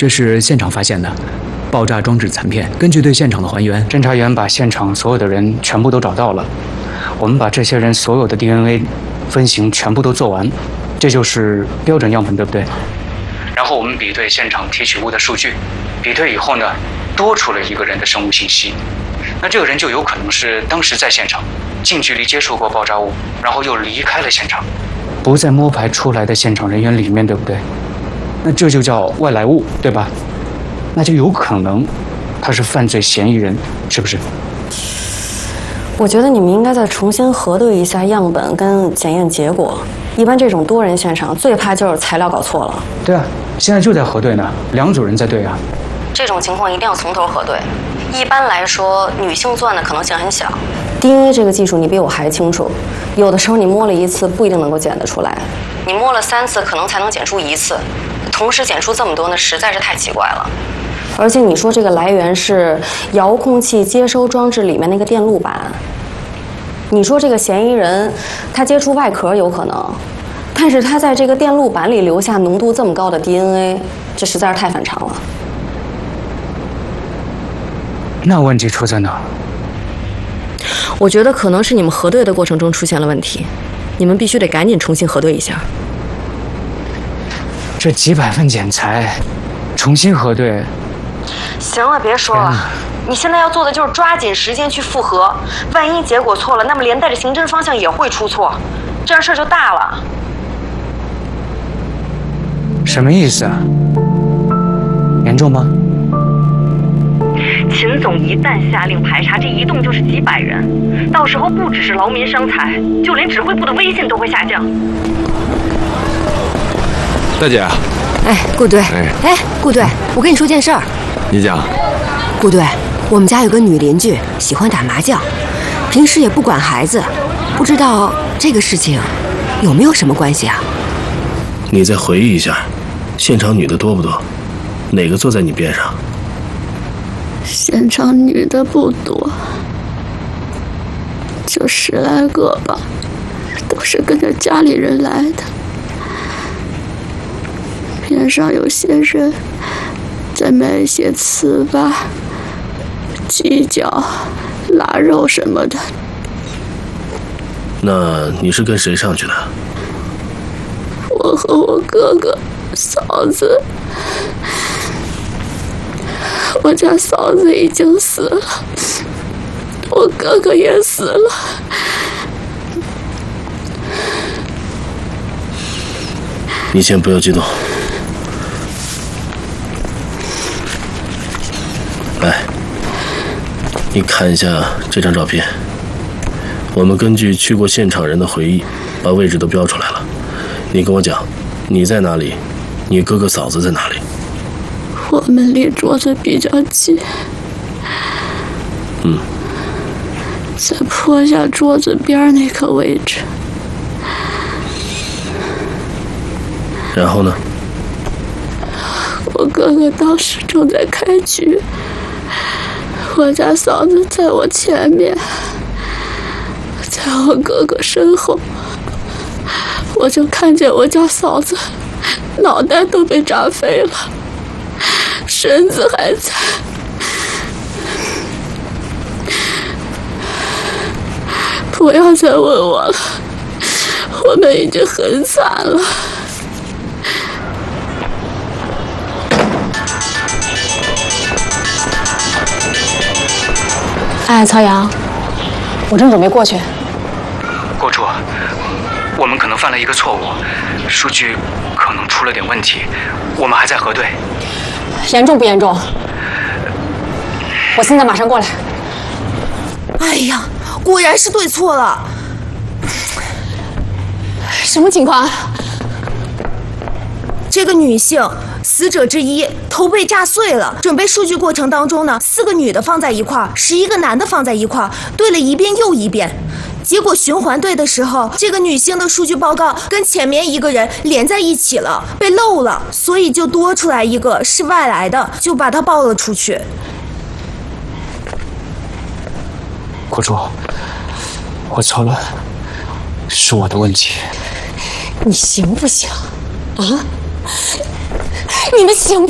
这是现场发现的爆炸装置残片。根据对现场的还原，侦查员把现场所有的人全部都找到了。我们把这些人所有的 DNA 分型全部都做完，这就是标准样本，对不对？然后我们比对现场提取物的数据，比对以后呢，多出了一个人的生物信息。那这个人就有可能是当时在现场，近距离接触过爆炸物，然后又离开了现场，不在摸排出来的现场人员里面，对不对？那这就叫外来物，对吧？那就有可能他是犯罪嫌疑人，是不是？ 我觉得你们应该再重新核对一下样本跟检验结果。一般这种多人现场最怕就是材料搞错了。 对啊，现在就在核对呢，2组人在对啊。 这种情况一定要从头核对。一般来说，女性作案的可能性很小。DNA 这个技术你比我还清楚，有的时候你摸了1次不一定能够检得出来，你摸了3次可能才能检出1次，同时检出这么多呢，实在是太奇怪了。而且你说这个来源是遥控器接收装置里面那个电路板，你说这个嫌疑人他接触外壳有可能，但是他在这个电路板里留下浓度这么高的 DNA， 这实在是太反常了。 那问题出在哪儿？ 我觉得可能是你们核对的过程中出现了问题，你们必须得赶紧重新核对一下。 这几百份检材，重新核对。 行了，别说了，你现在要做的就是抓紧时间去复核，万一结果错了，那么连带着刑侦方向也会出错，这样事儿就大了。 什么意思啊？严重吗？ 秦总一旦下令排查，这一动就是几百人，到时候不只是劳民伤财，就连指挥部的威信都会下降。 大姐， 哎，顾队，顾队，我跟你说件事儿。 你讲。 顾队，我们家有个女邻居喜欢打麻将，平时也不管孩子，不知道这个事情有没有什么关系啊？ 你再回忆一下，现场女的多不多？哪个坐在你边上？ 现场女的不多，就10来个吧，都是跟着家里人来的。边上有些人在卖一些糍粑、鸡脚、腊肉什么的。 那你是跟谁上去的？ 我和我哥哥、嫂子。我家嫂子已经死了，我哥哥也死了。 你先不要激动。来，你看一下这张照片。我们根据去过现场人的回忆，把位置都标出来了。你跟我讲，你在哪里？你哥哥嫂子在哪里？ 我们离桌子比较近，在坡下桌子边那个位置。 然后呢？ 我哥哥当时正在开局，我家嫂子在我前面，在我哥哥身后，我就看见我家嫂子脑袋都被炸飞了。身子还在，不要再问我了，我们已经很惨了。 哎，曹阳，我正准备过去。 郭处，我们可能犯了一个错误，数据可能出了点问题，我们还在核对。 严重不严重？我现在马上过来。 哎呀，果然是对错了。 什么情况？ 这个女性死者之一头被炸碎了。准备数据过程当中呢，4个女的放在一块儿，11个男的放在一块儿，对了一遍又一遍。结果循环对的时候，这个女性的数据报告跟前面一个人连在一起了，被漏了，所以就多出来一个是外来的，就把它报了出去。 郭处，我错了，是我的问题。 你行不行？啊？你们行